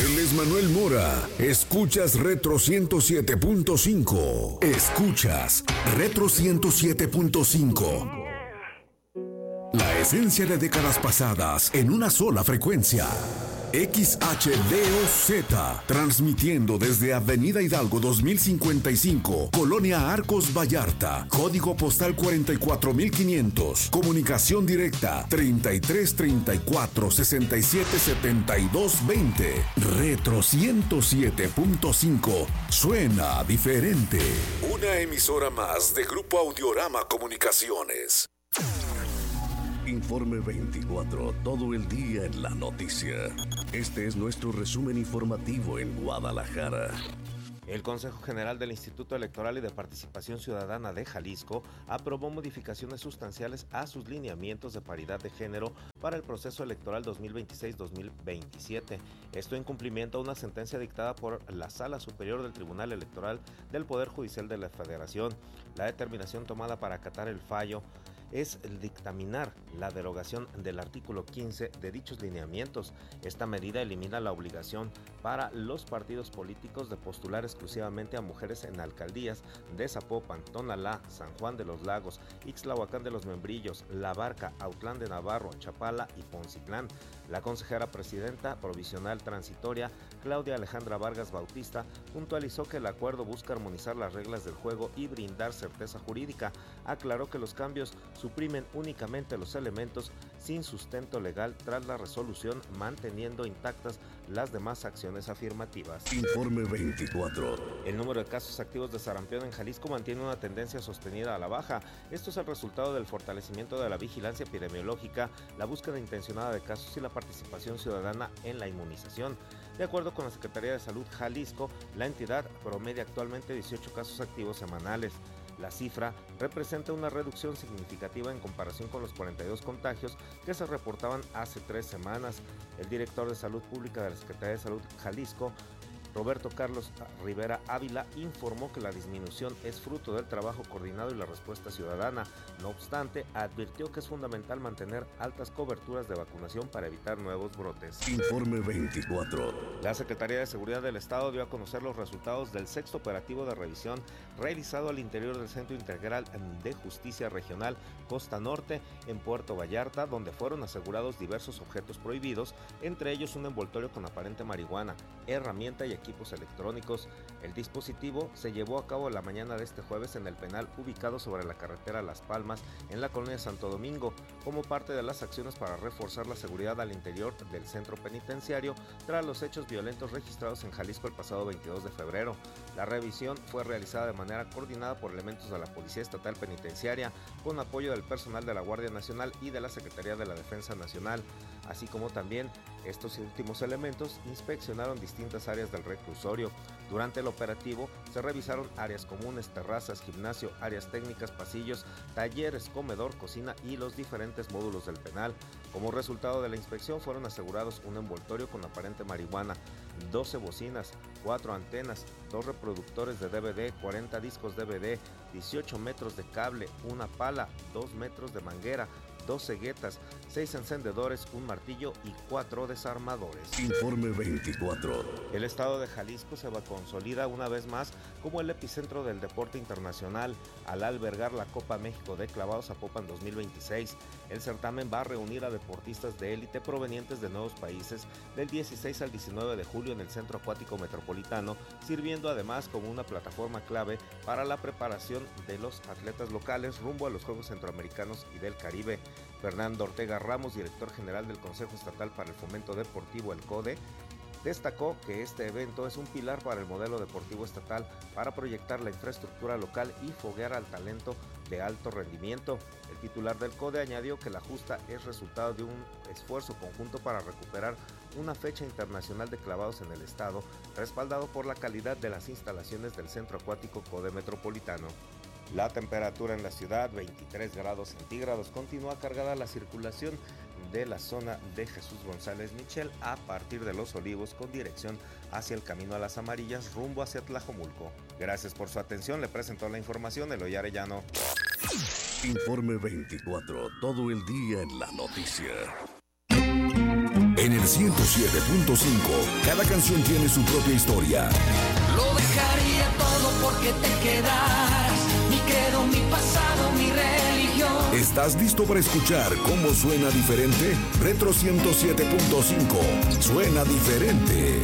Él es Manuel Mora. Escuchas Retro 107.5. Escuchas Retro 107.5. La esencia de décadas pasadas en una sola frecuencia. XHDOZ, transmitiendo desde Avenida Hidalgo 2055, Colonia Arcos Vallarta, código postal 44500, comunicación directa 3334-677220, Retro 107.5, suena diferente. Una emisora más de Grupo Audiorama Comunicaciones. Informe 24, todo el día en la noticia. Este es nuestro resumen informativo en Guadalajara. El Consejo General del Instituto Electoral y de Participación Ciudadana de Jalisco aprobó modificaciones sustanciales a sus lineamientos de paridad de género para el proceso electoral 2026-2027. Esto en cumplimiento a una sentencia dictada por la Sala Superior del Tribunal Electoral del Poder Judicial de la Federación. La determinación tomada para acatar el fallo es dictaminar la derogación del artículo 15 de dichos lineamientos. Esta medida elimina la obligación para los partidos políticos de postular exclusivamente a mujeres en alcaldías de Zapopan, Tonalá, San Juan de los Lagos, Ixtlahuacán de los Membrillos, La Barca, Autlán de Navarro, Chapala y Poncitlán. La consejera presidenta provisional transitoria, Claudia Alejandra Vargas Bautista, puntualizó que el acuerdo busca armonizar las reglas del juego y brindar certeza jurídica. Aclaró que los cambios suprimen únicamente los elementos sin sustento legal tras la resolución, manteniendo intactas las demás acciones afirmativas. Informe 24. El número de casos activos de sarampión en Jalisco mantiene una tendencia sostenida a la baja. Esto es el resultado del fortalecimiento de la vigilancia epidemiológica, la búsqueda intencionada de casos y la participación ciudadana en la inmunización. De acuerdo con la Secretaría de Salud Jalisco, la entidad promedia actualmente 18 casos activos semanales. La cifra representa una reducción significativa en comparación con los 42 contagios que se reportaban hace 3 semanas. El director de Salud Pública de la Secretaría de Salud Jalisco, Roberto Carlos Rivera Ávila, informó que la disminución es fruto del trabajo coordinado y la respuesta ciudadana. No obstante, advirtió que es fundamental mantener altas coberturas de vacunación para evitar nuevos brotes. Informe 24. La Secretaría de Seguridad del Estado dio a conocer los resultados del sexto operativo de revisión realizado al interior del Centro Integral de Justicia Regional Costa Norte en Puerto Vallarta, donde fueron asegurados diversos objetos prohibidos, entre ellos un envoltorio con aparente marihuana, herramienta y equipos electrónicos. El dispositivo se llevó a cabo la mañana de este jueves en el penal ubicado sobre la carretera Las Palmas, en la colonia Santo Domingo, como parte de las acciones para reforzar la seguridad al interior del centro penitenciario tras los hechos violentos registrados en Jalisco el pasado 22 de febrero. La revisión fue realizada de manera coordinada por elementos de la Policía Estatal Penitenciaria, con apoyo del personal de la Guardia Nacional y de la Secretaría de la Defensa Nacional, así como también estos últimos elementos inspeccionaron distintas áreas del reclusorio. Durante el operativo se revisaron áreas comunes, terrazas, gimnasio, áreas técnicas, pasillos, talleres, comedor, cocina y los diferentes módulos del penal. Como resultado de la inspección fueron asegurados un envoltorio con aparente marihuana, 12 bocinas, 4 antenas, 2 reproductores de DVD, 40 discos DVD, 18 metros de cable, una pala, 2 metros de manguera, 2 ceguetas, 6 encendedores, un martillo y 4 desarmadores. Informe 24. El estado de Jalisco se consolida una vez más como el epicentro del deporte internacional al albergar la Copa México de Clavados Zapopan 2026. El certamen va a reunir a deportistas de élite provenientes de nuevos países del 16 al 19 de julio en el Centro Acuático Metropolitano, sirviendo además como una plataforma clave para la preparación de los atletas locales rumbo a los Juegos Centroamericanos y del Caribe. Fernando Ortega Ramos, director general del Consejo Estatal para el Fomento Deportivo, el CODE, destacó que este evento es un pilar para el modelo deportivo estatal para proyectar la infraestructura local y foguear al talento de alto rendimiento. El titular del CODE añadió que la justa es resultado de un esfuerzo conjunto para recuperar una fecha internacional de clavados en el estado, respaldado por la calidad de las instalaciones del Centro Acuático CODE Metropolitano. La temperatura en la ciudad, 23 grados centígrados, continúa cargada la circulación de la zona de Jesús González Michel a partir de Los Olivos con dirección hacia el Camino a las Amarillas rumbo hacia Tlajomulco. Gracias por su atención, le presentó la información Eloy Arellano. Informe 24, todo el día en la noticia. En el 107.5, cada canción tiene su propia historia. Lo dejaría todo porque te quedaras. Mi credo, mi pasado, mi religión. ¿Estás listo para escuchar cómo suena diferente? Retro 107.5. Suena diferente.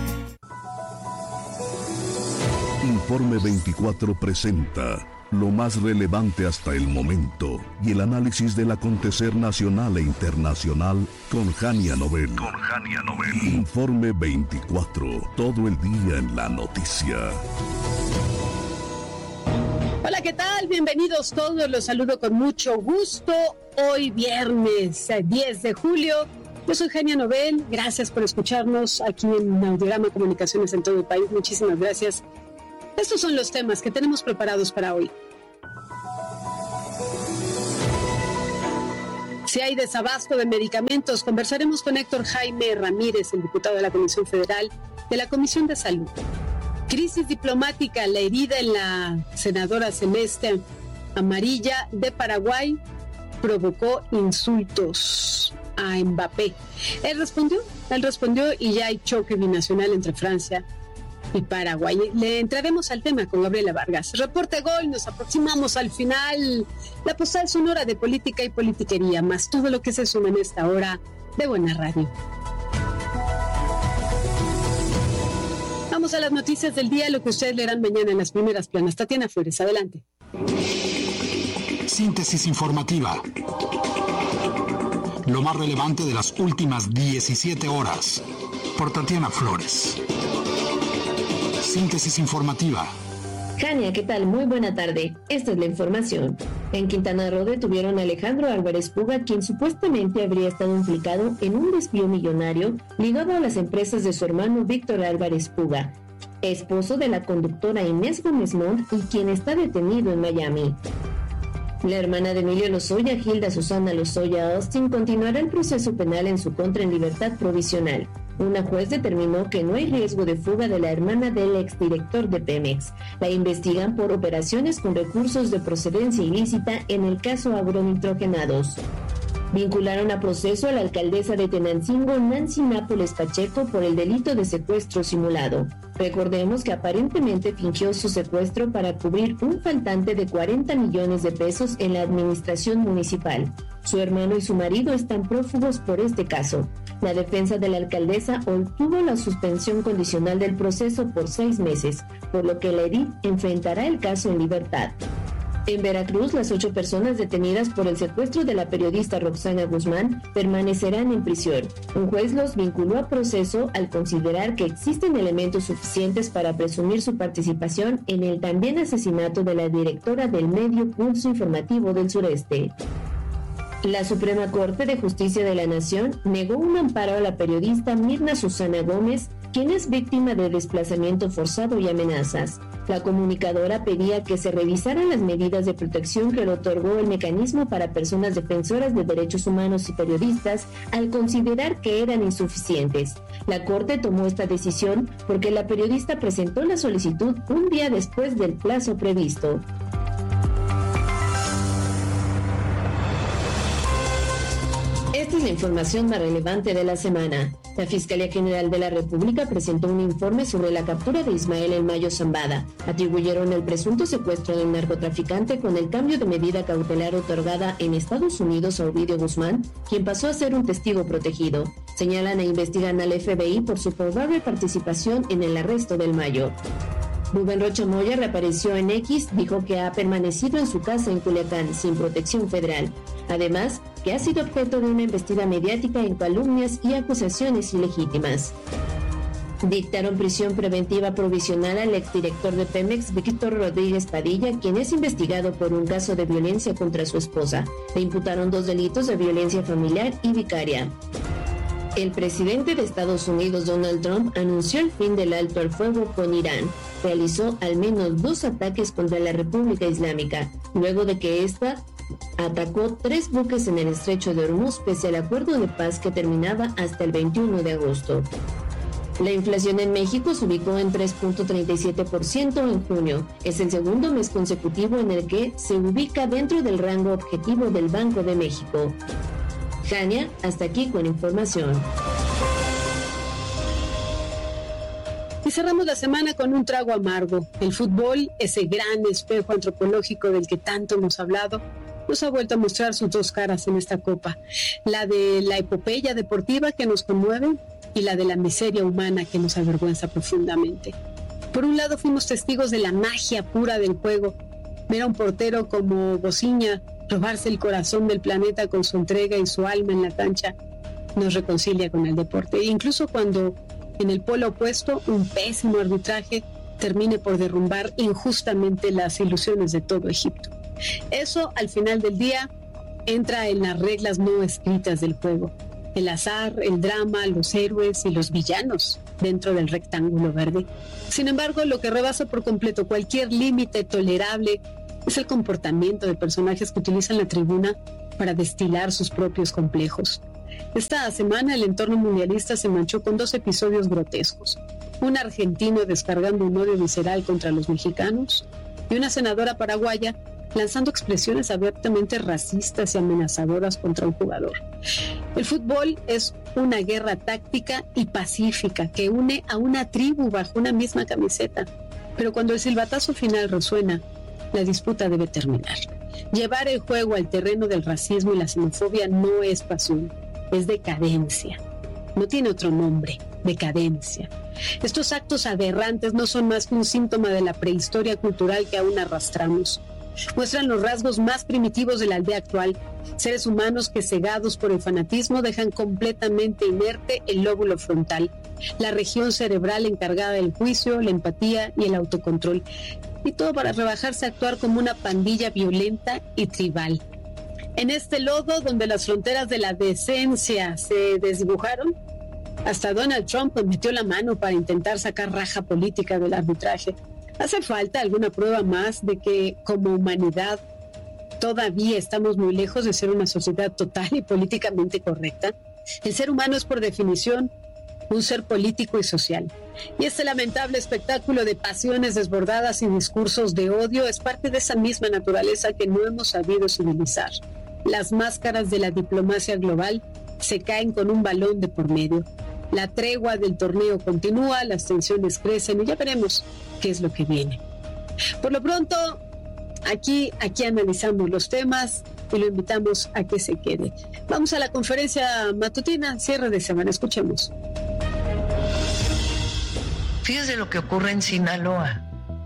Informe 24 presenta lo más relevante hasta el momento y el análisis del acontecer nacional e internacional con Jania Nobel. Informe 24, todo el día en la noticia. Hola, ¿qué tal? Bienvenidos todos, los saludo con mucho gusto. Hoy viernes 10 de julio. Yo soy Jania Nobel, gracias por escucharnos aquí en Audiorama Comunicaciones en todo el país. Muchísimas gracias. Estos son los temas que tenemos preparados para hoy. Si hay desabasto de medicamentos, conversaremos con Héctor Jaime Ramírez, el diputado de la Comisión Federal de la Comisión de Salud. Crisis diplomática, la herida en la senadora Celeste Amarilla de Paraguay provocó insultos a Mbappé. Él respondió y ya hay choque binacional entre Francia y Paraguay. Le entraremos al tema con Gabriela Vargas. Reporte Gol, nos aproximamos al final. La postal sonora de política y politiquería, más todo lo que se suma en esta hora de Buena Radio. Vamos a las noticias del día, lo que ustedes leerán mañana en las primeras planas. Tatiana Flores, adelante. Síntesis informativa. Lo más relevante de las últimas 17 horas. Por Tatiana Flores. Síntesis informativa. Jania, ¿qué tal? Muy buena tarde. Esta es la información. En Quintana Roo detuvieron a Alejandro Álvarez Puga, quien supuestamente habría estado implicado en un desvío millonario ligado a las empresas de su hermano Víctor Álvarez Puga, esposo de la conductora Inés Gómez Montt y quien está detenido en Miami. La hermana de Emilio Lozoya, Hilda Susana Lozoya Austin, continuará el proceso penal en su contra en libertad provisional. Una juez determinó que no hay riesgo de fuga de la hermana del exdirector de Pemex. La investigan por operaciones con recursos de procedencia ilícita en el caso agronitrogenados. Vincularon a proceso a la alcaldesa de Tenancingo, Nancy Nápoles Pacheco, por el delito de secuestro simulado. Recordemos que aparentemente fingió su secuestro para cubrir un faltante de 40 millones de pesos en la administración municipal. Su hermano y su marido están prófugos por este caso. La defensa de la alcaldesa obtuvo la suspensión condicional del proceso por 6 meses, por lo que la edil enfrentará el caso en libertad. En Veracruz, las 8 personas detenidas por el secuestro de la periodista Roxana Guzmán permanecerán en prisión. Un juez los vinculó a proceso al considerar que existen elementos suficientes para presumir su participación en el también asesinato de la directora del medio Pulso Informativo del Sureste. La Suprema Corte de Justicia de la Nación negó un amparo a la periodista Mirna Susana Gómez, quien es víctima de desplazamiento forzado y amenazas. La comunicadora pedía que se revisaran las medidas de protección que le otorgó el mecanismo para personas defensoras de derechos humanos y periodistas al considerar que eran insuficientes. La Corte tomó esta decisión porque la periodista presentó la solicitud un día después del plazo previsto. Esta es la información más relevante de la semana. La Fiscalía General de la República presentó un informe sobre la captura de Ismael El Mayo Zambada. Atribuyeron el presunto secuestro del narcotraficante con el cambio de medida cautelar otorgada en Estados Unidos a Ovidio Guzmán, quien pasó a ser un testigo protegido. Señalan e investigan al FBI por su probable participación en el arresto del Mayo. Rubén Rocha Moya reapareció en X, dijo que ha permanecido en su casa en Culiacán sin protección federal. Además, que ha sido objeto de una embestida mediática en calumnias y acusaciones ilegítimas. Dictaron prisión preventiva provisional al exdirector de Pemex, Víctor Rodríguez Padilla, quien es investigado por un caso de violencia contra su esposa. Le imputaron 2 delitos de violencia familiar y vicaria. El presidente de Estados Unidos, Donald Trump, anunció el fin del alto al fuego con Irán. Realizó al menos 2 ataques contra la República Islámica, luego de que ésta atacó 3 buques en el estrecho de Hormuz pese al acuerdo de paz que terminaba hasta el 21 de agosto. La inflación en México se ubicó en 3.37% en junio. Es el segundo mes consecutivo en el que se ubica dentro del rango objetivo del Banco de México. Jania, hasta aquí con información. Y cerramos la semana con un trago amargo. El fútbol, ese gran espejo antropológico del que tanto hemos hablado, nos ha vuelto a mostrar sus dos caras en esta Copa. La de la epopeya deportiva que nos conmueve y la de la miseria humana que nos avergüenza profundamente. Por un lado fuimos testigos de la magia pura del juego. Ver a un portero como Bociña robarse el corazón del planeta con su entrega y su alma en la cancha nos reconcilia con el deporte. E incluso cuando en el polo opuesto un pésimo arbitraje termine por derrumbar injustamente las ilusiones de todo Egipto. Eso, al final del día, entra en las reglas no escritas del juego. El azar, el drama, los héroes y los villanos dentro del rectángulo verde. Sin embargo, lo que rebasa por completo cualquier límite tolerable es el comportamiento de personajes que utilizan la tribuna para destilar sus propios complejos. Esta semana el entorno mundialista se manchó con 2 episodios grotescos. Un argentino descargando un odio visceral contra los mexicanos y una senadora paraguaya lanzando expresiones abiertamente racistas y amenazadoras contra un jugador. El fútbol es una guerra táctica y pacífica que une a una tribu bajo una misma camiseta. Pero cuando el silbatazo final resuena, la disputa debe terminar. Llevar el juego al terreno del racismo y la xenofobia no es pasión, es decadencia. No tiene otro nombre, decadencia. Estos actos aberrantes no son más que un síntoma de la prehistoria cultural que aún arrastramos. Muestran los rasgos más primitivos de la aldea actual, seres humanos que, cegados por el fanatismo, dejan completamente inerte el lóbulo frontal, la región cerebral encargada del juicio, la empatía y el autocontrol, y todo para rebajarse a actuar como una pandilla violenta y tribal. En este lodo, donde las fronteras de la decencia se desdibujaron, hasta Donald Trump metió la mano para intentar sacar raja política del arbitraje. ¿Hace falta alguna prueba más de que, como humanidad, todavía estamos muy lejos de ser una sociedad total y políticamente correcta? El ser humano es, por definición, un ser político y social. Y este lamentable espectáculo de pasiones desbordadas y discursos de odio es parte de esa misma naturaleza que no hemos sabido civilizar. Las máscaras de la diplomacia global se caen con un balón de por medio. La tregua del torneo continúa, las tensiones crecen y ya veremos qué es lo que viene. Por lo pronto, aquí analizamos los temas y lo invitamos a que se quede. Vamos a la conferencia matutina, cierre de semana, escuchemos. Fíjese lo que ocurre en Sinaloa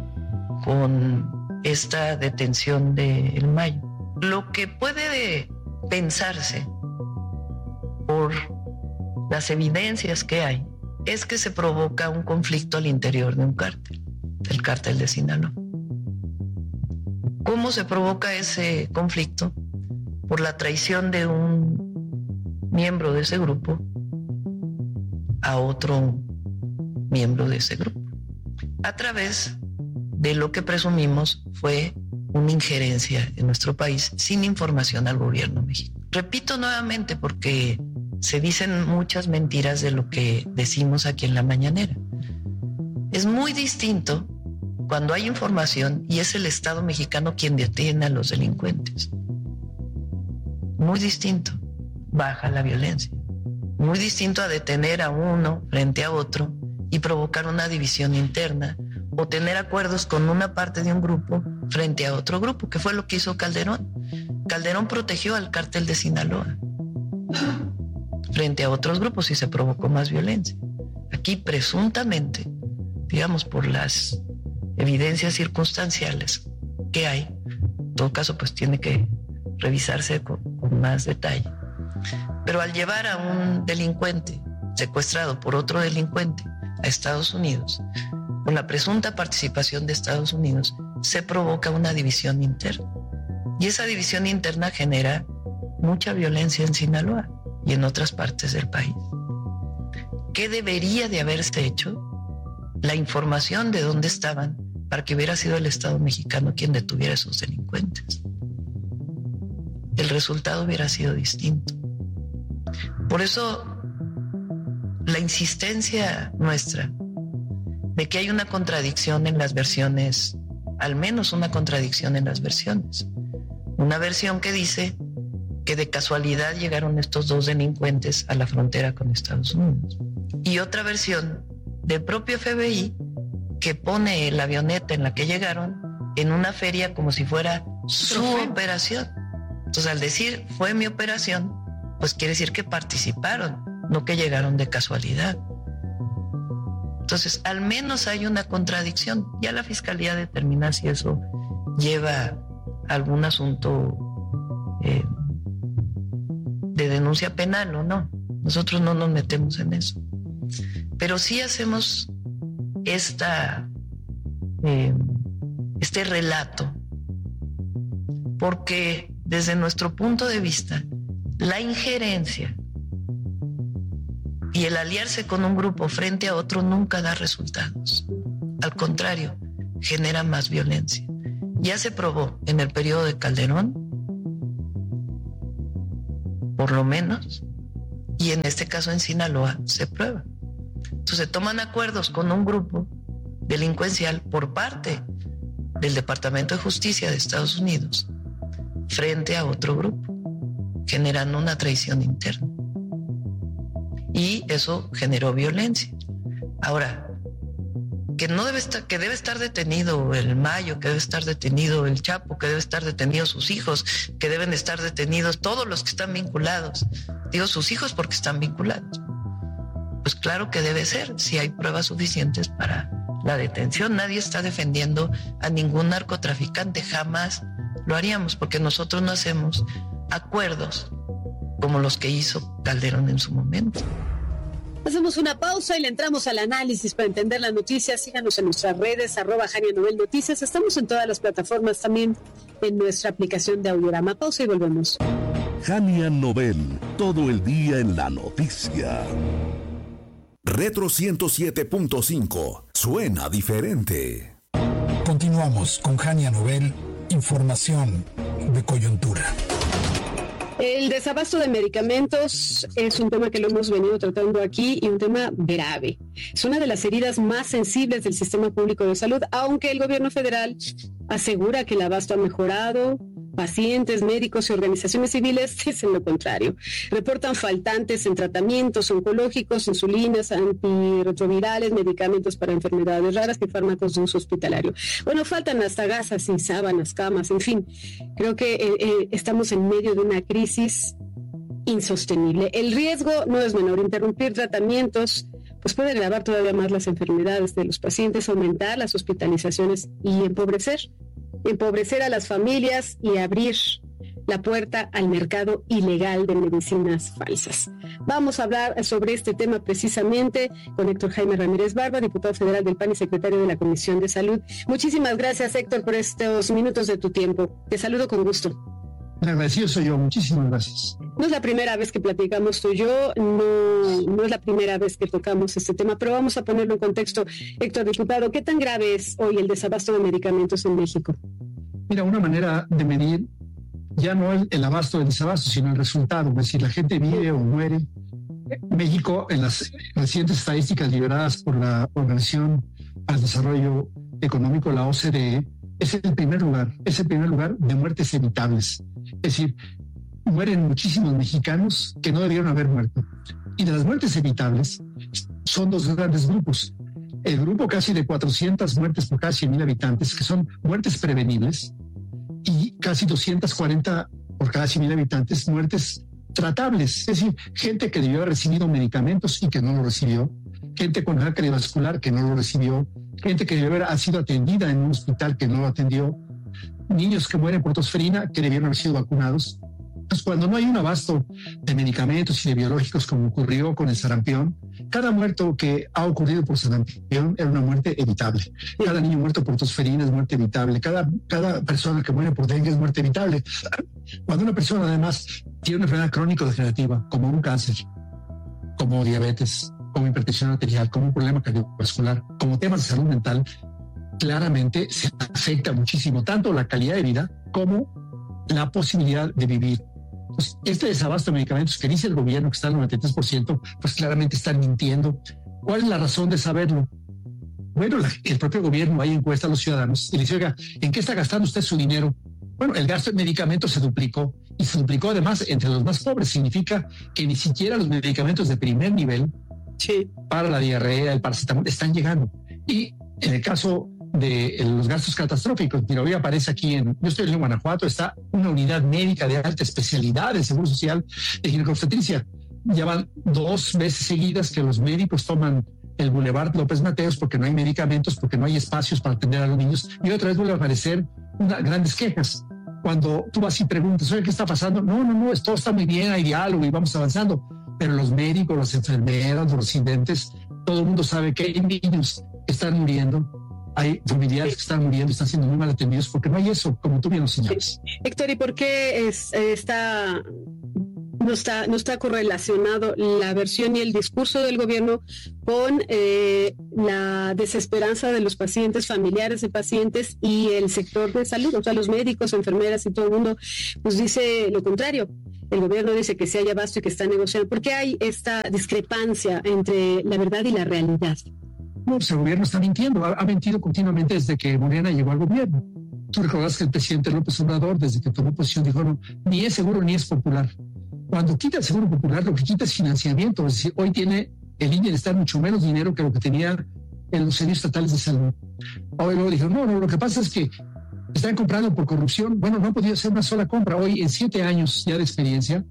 con esta detención de El Mayo. Lo que puede pensarse por las evidencias que hay es que se provoca un conflicto al interior de un cártel, el cártel de Sinaloa. ¿Cómo se provoca ese conflicto? Por la traición de un miembro de ese grupo a otro miembro de ese grupo, a través de lo que presumimos fue una injerencia en nuestro país sin información al gobierno mexicano. Repito nuevamente porque se dicen muchas mentiras de lo que decimos aquí en la mañanera. Es muy distinto cuando hay información y es el Estado mexicano quien detiene a los delincuentes. Muy distinto, baja la violencia. Muy distinto a detener a uno frente a otro y provocar una división interna o tener acuerdos con una parte de un grupo frente a otro grupo, que fue lo que hizo Calderón. Calderón protegió al cártel de Sinaloa frente a otros grupos y se provocó más violencia. Aquí presuntamente, digamos por las evidencias circunstanciales que hay, en todo caso pues tiene que revisarse con más detalle. Pero al llevar a un delincuente secuestrado por otro delincuente a Estados Unidos, con la presunta participación de Estados Unidos, se provoca una división interna. Y esa división interna genera mucha violencia en Sinaloa y en otras partes del país. ¿Qué debería de haberse hecho? La información de dónde estaban para que hubiera sido el Estado mexicano quien detuviera a esos delincuentes. El resultado hubiera sido distinto. Por eso, la insistencia nuestra de que hay una contradicción en las versiones, al menos una contradicción en las versiones. Una versión que dice que de casualidad llegaron estos dos delincuentes a la frontera con Estados Unidos. Y otra versión del propio FBI, que pone la avioneta en la que llegaron en una feria como si fuera su operación. Entonces, al decir fue mi operación, pues quiere decir que participaron, no que llegaron de casualidad. Entonces, al menos hay una contradicción. Ya la fiscalía determina si eso lleva algún asunto de denuncia penal o no. Nosotros no nos metemos en eso. Pero sí hacemos este relato, porque desde nuestro punto de vista, la injerencia y el aliarse con un grupo frente a otro nunca da resultados. Al contrario, genera más violencia. Ya se probó en el periodo de Calderón, por lo menos, y en este caso en Sinaloa se prueba. Entonces se toman acuerdos con un grupo delincuencial por parte del Departamento de Justicia de Estados Unidos frente a otro grupo, generando una traición interna. Y eso generó violencia. Ahora, que debe estar detenido el Mayo, que debe estar detenido el Chapo, que debe estar detenidos sus hijos, que deben estar detenidos todos los que están vinculados. Digo sus hijos porque están vinculados. Pues claro que debe ser, si hay pruebas suficientes para la detención. Nadie está defendiendo a ningún narcotraficante, jamás lo haríamos, porque nosotros no hacemos acuerdos como los que hizo Calderón en su momento. Hacemos una pausa y le entramos al análisis para entender las noticias. Síganos en nuestras redes, @JaniaNobelNoticias. Estamos en todas las plataformas, también en nuestra aplicación de Audiorama. Pausa y volvemos. Jania Nobel, todo el día en la noticia. Retro 107.5, suena diferente. Continuamos con Jania Nobel, información de coyuntura. El desabasto de medicamentos es un tema que lo hemos venido tratando aquí y un tema grave. Es una de las heridas más sensibles del sistema público de salud, aunque el gobierno federal asegura que el abasto ha mejorado. Pacientes, médicos y organizaciones civiles dicen lo contrario. Reportan faltantes en tratamientos oncológicos, insulinas, antirretrovirales, medicamentos para enfermedades raras y fármacos de uso hospitalario. Bueno, faltan hasta gasas y sábanas, camas, en fin. Creo que estamos en medio de una crisis insostenible. El riesgo no es menor. Interrumpir tratamientos pues puede agravar todavía más las enfermedades de los pacientes, aumentar las hospitalizaciones y empobrecer a las familias y abrir la puerta al mercado ilegal de medicinas falsas. Vamos a hablar sobre este tema precisamente con Héctor Jaime Ramírez Barba, diputado federal del PAN y secretario de la Comisión de Salud. Muchísimas gracias, Héctor, por estos minutos de tu tiempo. Te saludo con gusto. El agradecido soy yo, muchísimas gracias. No es la primera vez que platicamos tú y yo, no es la primera vez que tocamos este tema, pero vamos a ponerlo en contexto. Héctor, diputado, ¿qué tan grave es hoy el desabasto de medicamentos en México? Mira, una manera de medir ya no es el abasto del desabasto, sino el resultado, es decir, la gente vive o muere. México, en las recientes estadísticas liberadas por la Organización para el Desarrollo Económico, la OCDE, es el primer lugar de muertes evitables. Es decir, mueren muchísimos mexicanos que no debieron haber muerto. Y de las muertes evitables son dos grandes grupos. El grupo casi de 400 muertes por cada 100,000 habitantes, que son muertes prevenibles, y casi 240 por cada 100,000 habitantes, muertes tratables. Es decir, gente que debió haber recibido medicamentos y que no lo recibió, gente con enfermedad cardiovascular que no lo recibió, gente que debió haber sido atendida en un hospital que no lo atendió, niños que mueren por tosferina que debieron haber sido vacunados. Entonces, cuando no hay un abasto de medicamentos y de biológicos como ocurrió con el sarampión, cada muerto que ha ocurrido por sarampión era una muerte evitable. Cada niño muerto por tosferina es muerte evitable. Cada persona que muere por dengue es muerte evitable. Cuando una persona además tiene una enfermedad crónico-degenerativa, como un cáncer, como diabetes, como hipertensión arterial, como un problema cardiovascular, como temas de salud mental, claramente se afecta muchísimo tanto la calidad de vida como la posibilidad de vivir. Pues este desabasto de medicamentos que dice el gobierno que está al 93%, pues claramente están mintiendo. ¿Cuál es la razón de saberlo? Bueno, el propio gobierno ahí encuesta a los ciudadanos y les dice, oiga, ¿en qué está gastando usted su dinero? Bueno, el gasto en medicamentos se duplicó y se duplicó además entre los más pobres. Significa que ni siquiera los medicamentos de primer nivel para la diarrea, el paracetamol, están llegando. Y en el caso de los gastos catastróficos, mira, hoy aparece aquí yo estoy en Guanajuato, está una unidad médica de alta especialidad del Seguro Social de ginecobstetricia. Ya van 2 veces seguidas que los médicos toman el Boulevard López Mateos porque no hay medicamentos, porque no hay espacios para atender a los niños, y otra vez vuelve a aparecer grandes quejas. Cuando tú vas y preguntas, oye, ¿qué está pasando? No, todo está muy bien, hay diálogo y vamos avanzando, pero los médicos, las enfermeras, los residentes, todo el mundo sabe que hay niños que están muriendo, hay familiares que están muriendo, están siendo muy mal atendidos porque no hay eso, como tú bien lo señalas. Héctor, ¿y por qué no está correlacionado la versión y el discurso del gobierno con la desesperanza de los pacientes, familiares de pacientes y el sector de salud? O sea, los médicos, enfermeras y todo el mundo pues dice lo contrario. El gobierno dice que sí hay abasto y que está negociando. ¿Por qué hay esta discrepancia entre la verdad y la realidad? No, pues el gobierno está mintiendo, ha mentido continuamente desde que Morena llegó al gobierno. Tú recordarás que el presidente López Obrador, desde que tomó posición, dijo, no, ni es seguro ni es popular. Cuando quita el seguro popular, lo que quita es financiamiento. Es decir, hoy tiene el INE de estar mucho menos dinero que lo que tenía en los servicios estatales de salud. Hoy luego dijeron, no, lo que pasa es que están comprando por corrupción. Bueno, no han podido hacer una sola compra. Hoy, en 7 años ya de experiencia,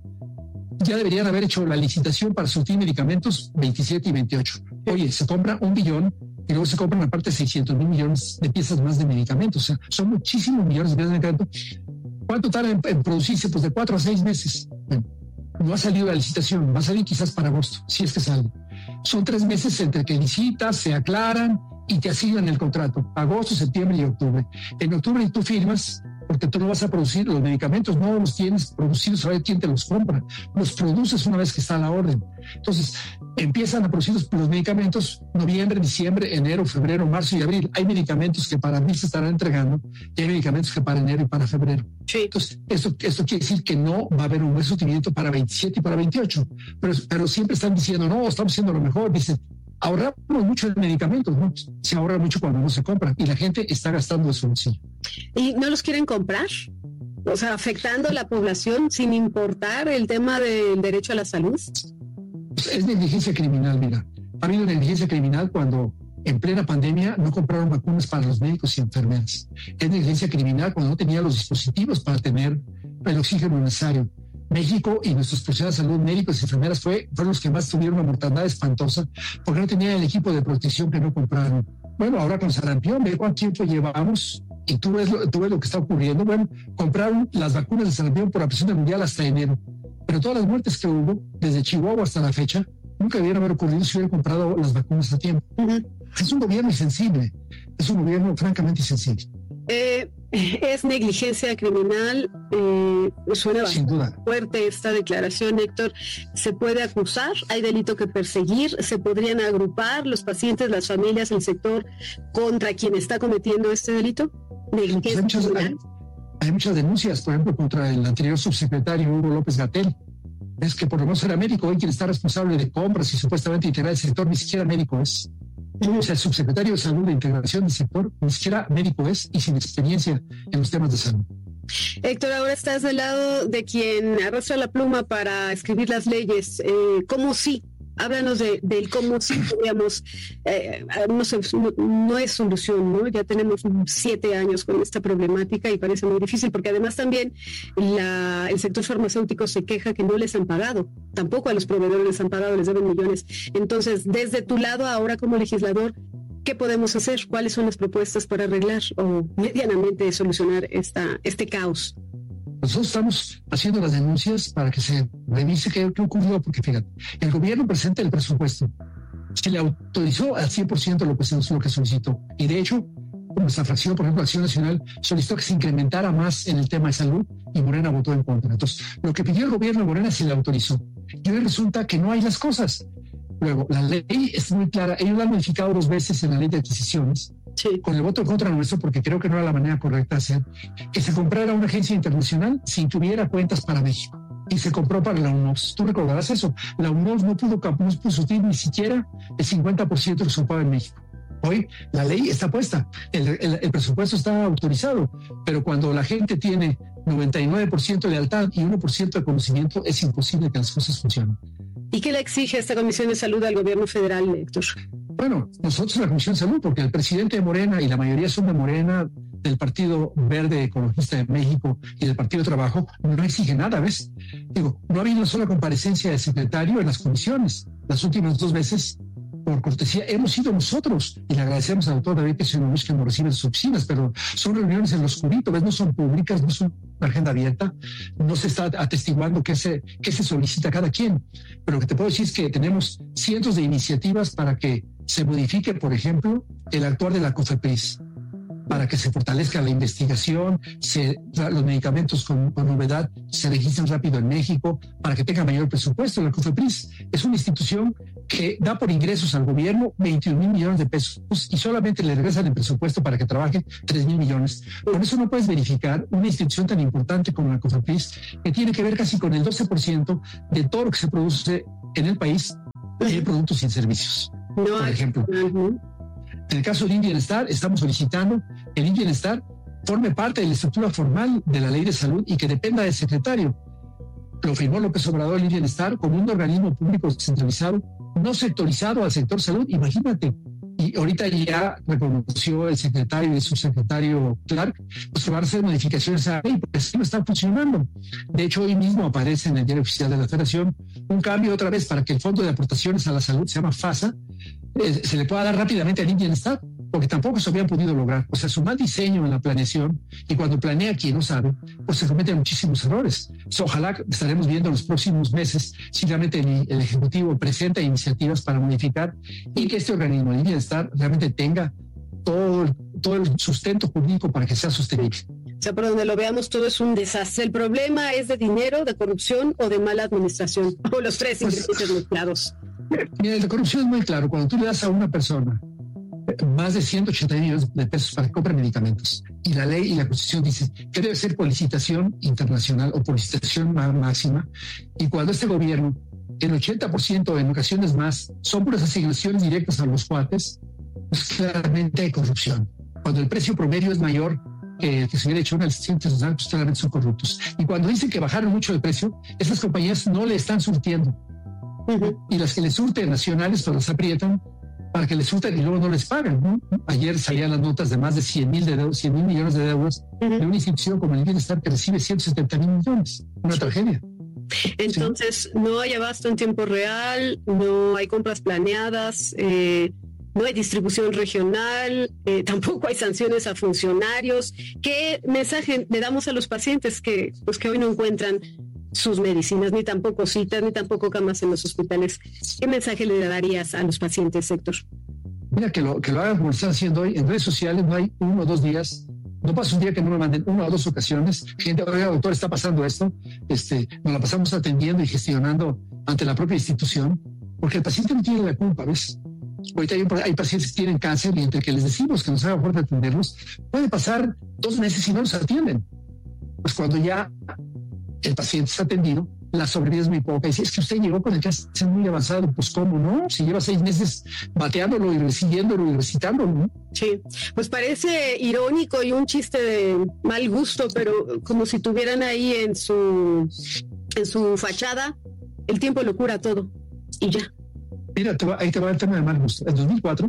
ya deberían haber hecho la licitación para surtir medicamentos 27 y 28. Oye, se compra 1 billón y luego se compran aparte 600,000 millones de piezas más de medicamentos. O sea, son muchísimos millones de piezas de medicamentos. ¿Cuánto tarda en producirse? Pues de 4 a 6 meses. Bueno, no ha salido la licitación, va a salir quizás para agosto, si es que sale. Son 3 meses entre que licitas, se aclaran y te asignan el contrato. Agosto, septiembre y octubre. En octubre tú firmas, porque tú no vas a producir los medicamentos, no los tienes producidos, a ver quién te los compra. Los produces una vez que está a la orden. Entonces, empiezan a producir los medicamentos noviembre, diciembre, enero, febrero, marzo y abril. Hay medicamentos que para abril se estarán entregando y hay medicamentos que para enero y para febrero. Sí. Entonces, esto quiere decir que no va a haber un buen surtimiento para 27 y para 28. Pero siempre están diciendo, no, estamos haciendo lo mejor. Dicen, ahorramos mucho en medicamentos, ¿no? Se ahorra mucho cuando no se compra y la gente está gastando de su bolsillo. ¿Y no los quieren comprar? O sea, afectando a la población sin importar el tema del derecho a la salud. Pues es negligencia criminal, mira. Ha habido negligencia criminal cuando en plena pandemia no compraron vacunas para los médicos y enfermeras. Es negligencia criminal cuando no tenían los dispositivos para tener el oxígeno necesario. México y nuestros profesionales de salud, médicos y enfermeras, fueron los que más tuvieron una mortandad espantosa porque no tenían el equipo de protección que no compraron. Bueno, ahora con sarampión, ve cuánto tiempo llevamos y tú ves lo que está ocurriendo. Bueno, compraron las vacunas de sarampión por la presión mundial hasta enero, pero todas las muertes que hubo, desde Chihuahua hasta la fecha, nunca debieron haber ocurrido si hubieran comprado las vacunas a tiempo. Es un gobierno insensible, es un gobierno francamente insensible. Es negligencia criminal, suena bastante fuerte esta declaración, Héctor. ¿Se puede acusar? ¿Hay delito que perseguir? ¿Se podrían agrupar los pacientes, las familias, el sector contra quien está cometiendo este delito? ¿Negligencia criminal? Hay muchas denuncias, por ejemplo, contra el anterior subsecretario Hugo López-Gatell. Es que por lo menos era médico, hoy quien está responsable de compras y supuestamente integrar el sector ni siquiera médico es. O sea, el subsecretario de Salud de Integración del Sector ni siquiera médico es y sin experiencia en los temas de salud. Héctor, ahora estás del lado de quien arrastra la pluma para escribir las leyes. ¿Cómo sí? Háblanos del cómo sí podríamos, no es solución, ¿no? Ya tenemos 7 años con esta problemática y parece muy difícil porque además también el sector farmacéutico se queja que no les han pagado, tampoco a los proveedores les han pagado, les deben millones. Entonces, desde tu lado ahora como legislador, ¿qué podemos hacer? ¿Cuáles son las propuestas para arreglar o medianamente solucionar este caos? Nosotros estamos haciendo las denuncias para que se revise qué ocurrió, porque fíjate, el gobierno presenta el presupuesto, se le autorizó al 100% lo que solicitó, y de hecho, nuestra fracción, por ejemplo, Acción Nacional, solicitó que se incrementara más en el tema de salud y Morena votó en contra. Entonces, lo que pidió el gobierno de Morena se le autorizó, y hoy resulta que no hay las cosas. Luego, la ley es muy clara, ellos la han modificado 2 veces en la ley de adquisiciones, sí, con el voto en contra nuestro, porque creo que no era la manera correcta de hacer, que se comprara una agencia internacional sin que hubiera cuentas para México. Y se compró para la UNOPS. Tú recordarás eso. La UNOPS no pudo surtir ni siquiera el 50% de lo que se ocupaba en México. Hoy la ley está puesta, el presupuesto está autorizado, pero cuando la gente tiene 99% de lealtad y 1% de conocimiento, es imposible que las cosas funcionen. ¿Y qué le exige esta Comisión de Salud al gobierno federal, Héctor? Bueno, nosotros la Comisión de Salud, porque el presidente de Morena y la mayoría son de Morena, del Partido Verde Ecologista de México y del Partido Trabajo, no exige nada, ¿ves? Digo, no ha habido una sola comparecencia del secretario en las comisiones. Las últimas 2 veces, por cortesía, hemos ido nosotros, y le agradecemos al doctor David que se nos que nos recibe en sus oficinas, pero son reuniones en lo oscurito, ¿ves? No son públicas, no son una agenda abierta, no se está atestiguando qué se solicita cada quien. Pero lo que te puedo decir es que tenemos cientos de iniciativas para que se modifique, por ejemplo, el actuar de la COFEPRIS, para que se fortalezca la investigación, los medicamentos con novedad se registren rápido en México, para que tenga mayor presupuesto. La COFEPRIS es una institución que da por ingresos al gobierno 21,000 millones de pesos y solamente le regresan el presupuesto para que trabaje 3,000 millones. Por eso no puedes verificar una institución tan importante como la COFEPRIS, que tiene que ver casi con el 12% de todo lo que se produce en el país de productos y servicios. Por ejemplo, en el caso del Bienestar, estamos solicitando que el Bienestar forme parte de la estructura formal de la Ley de Salud y que dependa del secretario. Lo firmó López Obrador, el Bienestar, como un organismo público descentralizado, no sectorizado al sector salud. Imagínate. Y ahorita ya reconoció el secretario y el subsecretario Clark, pues que van a hacer modificaciones a la ley, porque así no está funcionando. De hecho, hoy mismo aparece en el diario oficial de la Federación un cambio otra vez para que el Fondo de Aportaciones a la Salud, se llama FASA, se le pueda dar rápidamente al Bienestar, porque tampoco se habían podido lograr. O sea, su mal diseño en la planeación, y cuando planea quien no sabe, pues se cometen muchísimos errores. Ojalá estaremos viendo en los próximos meses si realmente el Ejecutivo presenta iniciativas para modificar y que este organismo de Bienestar realmente tenga todo el sustento jurídico para que sea sostenible. O sea, por donde lo veamos, todo es un desastre. ¿El problema es de dinero, de corrupción o de mala administración? O los tres ingredientes mezclados. Mira, la corrupción es muy claro. Cuando tú le das a una persona más de 180 millones de pesos para que compre medicamentos, y la ley y la Constitución dice que debe ser por licitación internacional o por licitación máxima, y cuando este gobierno, el 80%, en ocasiones más, son puras asignaciones directas a los cuates, pues claramente hay corrupción. Cuando el precio promedio es mayor que se hubiera hecho una licitación internacional, pues claramente son corruptos. Y cuando dicen que bajaron mucho el precio, esas compañías no le están surtiendo. Y las que le surten nacionales, pues las aprietan para que les surten y luego no les pagan, ¿no? Ayer salían las notas de más de 100,000 millones de euros de una institución como el Bienestar que recibe 170,000 millones. Una tragedia. Entonces, no hay abasto en tiempo real, no hay compras planeadas, no hay distribución regional, tampoco hay sanciones a funcionarios. ¿Qué mensaje le damos a los pacientes que hoy no encuentran sus medicinas, ni tampoco citas, ni tampoco camas en los hospitales? ¿Qué mensaje le darías a los pacientes, Héctor? Mira, que lo hagan como lo están haciendo hoy. En redes sociales no hay 1 o 2 días, no pasa un día que no me manden 1 o 2 ocasiones. Gente, oiga, doctor, está pasando esto. Nos la pasamos atendiendo y gestionando ante la propia institución, porque el paciente no tiene la culpa, ¿ves? Ahorita hay pacientes que tienen cáncer y entre que les decimos que nos haga falta atenderlos, puede pasar 2 meses y no los atienden. Pues cuando ya el paciente está atendido, la sobrevida es muy poca. Y si es que usted llegó con el cáncer muy avanzado, pues ¿cómo no? Si lleva 6 meses bateándolo y recibiéndolo y recitándolo, ¿no? Sí, pues parece irónico y un chiste de mal gusto, pero como si tuvieran ahí en su fachada, el tiempo lo cura todo y ya. Mira, ahí te va el tema de mal gusto. En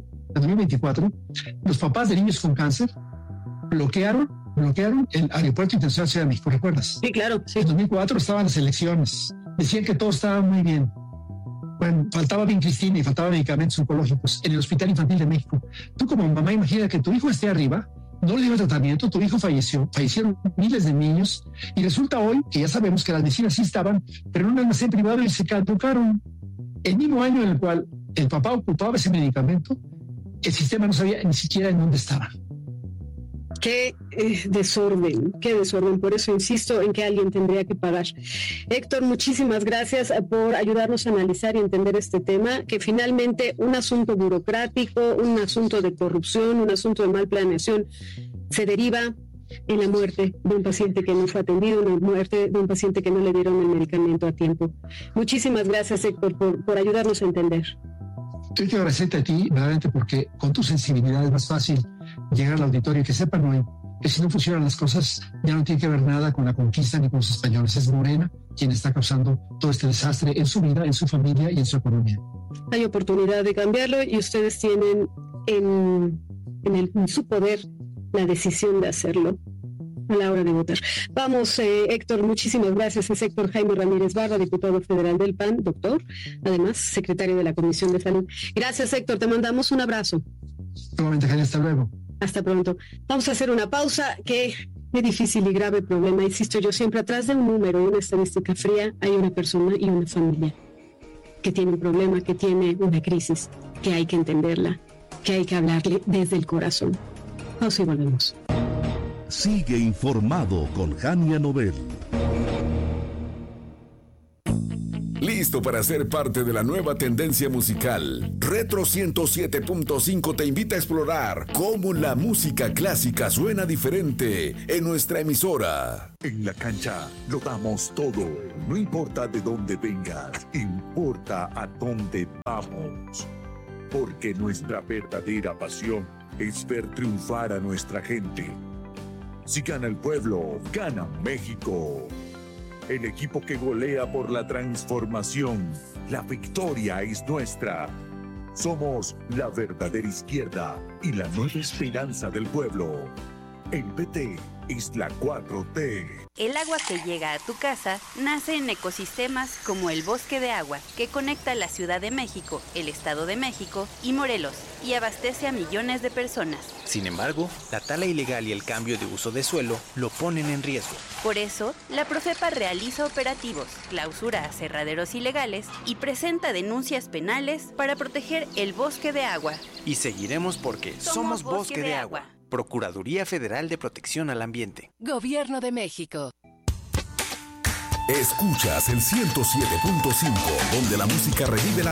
2024, los papás de niños con cáncer bloquearon el Aeropuerto Internacional de Ciudad de México, ¿recuerdas? Sí, claro. Sí. En 2004 estaban las elecciones. Decían que todo estaba muy bien. Bueno, faltaba bien Cristina y faltaban medicamentos oncológicos en el Hospital Infantil de México. Tú como mamá imagina que tu hijo esté arriba, no le dio tratamiento, tu hijo fallecieron miles de niños y resulta hoy que ya sabemos que las medicinas sí estaban, pero en un almacén privado y se caducaron. El mismo año en el cual el papá ocupaba ese medicamento, el sistema no sabía ni siquiera en dónde estaba. Qué desorden. Por eso insisto en que alguien tendría que pagar. Héctor, muchísimas gracias por ayudarnos a analizar y entender este tema, que finalmente un asunto burocrático, un asunto de corrupción, un asunto de mal planeación, se deriva en la muerte de un paciente que no fue atendido, en la muerte de un paciente que no le dieron el medicamento a tiempo. Muchísimas gracias, Héctor, por ayudarnos a entender. Yo quiero agradecerte a ti, verdaderamente, porque con tu sensibilidad es más fácil llegar al auditorio y que sepan hoy que si no funcionan las cosas ya no tiene que ver nada con la conquista ni con los españoles. Es Morena quien está causando todo este desastre en su vida, en su familia y en su economía. Hay oportunidad de cambiarlo y ustedes tienen en su poder la decisión de hacerlo a la hora de votar. Vamos, Héctor, muchísimas gracias. Es Héctor Jaime Ramírez Barra, diputado federal del PAN, doctor, además secretario de la Comisión de Salud. Gracias, Héctor, te mandamos un abrazo. Nuevamente, Jaime, hasta luego. Hasta pronto. Vamos a hacer una pausa. Qué difícil y grave problema. Insisto yo siempre, atrás de un número, una estadística fría, hay una persona y una familia que tiene un problema, que tiene una crisis, que hay que entenderla, que hay que hablarle desde el corazón. Pausa y volvemos. Sigue informado con Jania Nobel. ¿Listo para ser parte de la nueva tendencia musical? Retro 107.5 te invita a explorar cómo la música clásica suena diferente en nuestra emisora. En la cancha lo damos todo. No importa de dónde vengas, importa a dónde vamos. Porque nuestra verdadera pasión es ver triunfar a nuestra gente. Si gana el pueblo, gana México. El equipo que golea por la transformación. La victoria es nuestra. Somos la verdadera izquierda y la nueva esperanza del pueblo. El PT es la 4T. El agua que llega a tu casa nace en ecosistemas como el Bosque de Agua, que conecta la Ciudad de México, el Estado de México y Morelos, y abastece a millones de personas. Sin embargo, la tala ilegal y el cambio de uso de suelo lo ponen en riesgo. Por eso, la Profepa realiza operativos, clausura aserraderos ilegales y presenta denuncias penales para proteger el Bosque de Agua. Y seguiremos porque somos Bosque de Agua. Procuraduría Federal de Protección al Ambiente. Gobierno de México. Escuchas el 107.5, donde la música revive la